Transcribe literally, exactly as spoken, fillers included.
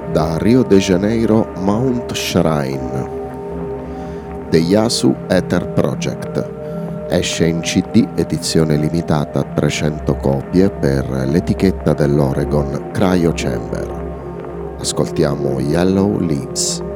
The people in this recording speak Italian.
Da Rio de Janeiro, Mount Shrine, The Yasu Ether Project. Esce in C D edizione limitata a trecento copie per l'etichetta dell'Oregon Cryo Chamber. Ascoltiamo Yellow Leaves.